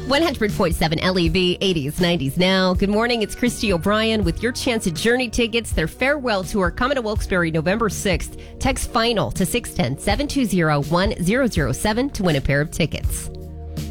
100.7 LEV, 80s, 90s now. Good morning, it's Christy O'Brien with your chance at Journey tickets. Their farewell tour coming to Wilkes-Barre November 6th. Text FINAL to 610-720-1007 to win a pair of tickets.